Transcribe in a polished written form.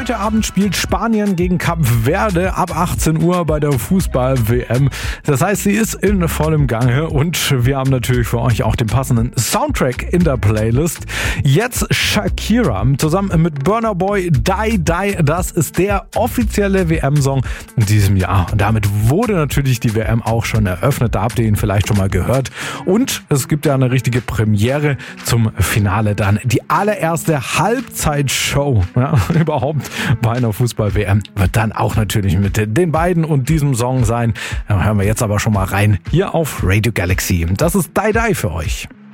Heute Abend spielt Spanien gegen Kap Verde ab 18 Uhr bei der Fußball-WM. Das heißt, sie ist in vollem Gange und wir haben natürlich für euch auch den passenden Soundtrack in der Playlist. Jetzt Shakira zusammen mit Burna Boy, Die Die. Das ist der offizielle WM-Song in diesem Jahr. Und damit wurde natürlich die WM auch schon eröffnet. Da habt ihr ihn vielleicht schon mal gehört. Und es gibt ja eine richtige Premiere zum Finale dann. Die allererste Halbzeitshow überhaupt bei einer Fußball-WM wird dann auch natürlich mit den beiden und diesem Song sein. Da hören wir jetzt aber schon mal rein hier auf Radio Galaxy. Das ist Die Die für euch.